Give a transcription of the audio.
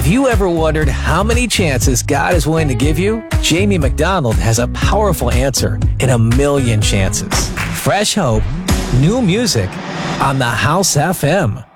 Have you ever wondered how many chances God is willing to give you? Jamie McDonald has a powerful answer in a million chances. Fresh hope, new music on the House FM.